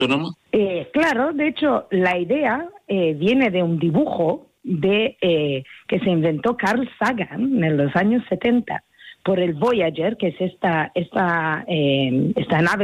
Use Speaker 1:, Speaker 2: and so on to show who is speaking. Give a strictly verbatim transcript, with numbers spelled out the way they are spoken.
Speaker 1: autónoma?
Speaker 2: Eh, claro, de hecho, la idea eh, viene de un dibujo de eh, que se inventó Carl Sagan en los años setenta por el Voyager, que es esta, esta, eh, esta nave